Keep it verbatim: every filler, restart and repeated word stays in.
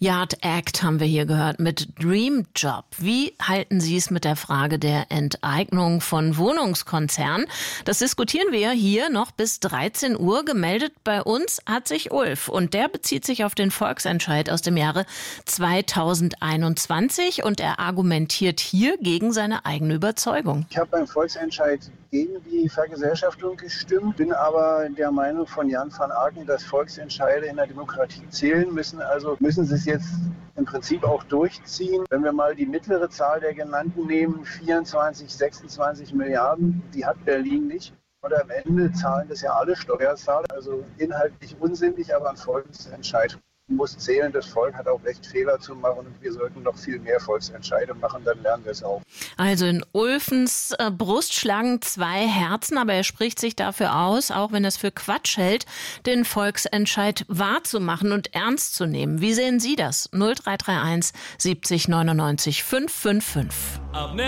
Yard Act haben wir hier gehört mit Dream Job. Wie halten Sie es mit der Frage der Enteignung von Wohnungskonzernen? Das diskutieren wir hier noch bis dreizehn Uhr. Gemeldet bei uns hat sich Ulf und der bezieht sich auf den Volksentscheid aus dem Jahre zweitausendeinundzwanzig und er argumentiert hier gegen seine eigene Überzeugung. Ich habe beim Volksentscheid gegen die Vergesellschaftung gestimmt, bin aber der Meinung von Jan van Aken, dass Volksentscheide in der Demokratie zählen müssen. Also müssen sie es jetzt im Prinzip auch durchziehen. Wenn wir mal die mittlere Zahl der genannten nehmen, vierundzwanzig, sechsundzwanzig Milliarden, die hat Berlin nicht. Und am Ende zahlen das ja alle Steuerzahler. Also inhaltlich unsinnig, aber ein Volksentscheid muss zählen. Das Volk hat auch Recht, Fehler zu machen und wir sollten noch viel mehr Volksentscheide machen, dann lernen wir es auch. Also in Ulfens äh, Brust schlagen zwei Herzen, aber er spricht sich dafür aus, auch wenn er es für Quatsch hält, den Volksentscheid wahrzumachen und ernst zu nehmen. Wie sehen Sie das? null drei drei eins siebzig neunundneunzig fünfhundertfünfundfünfzig.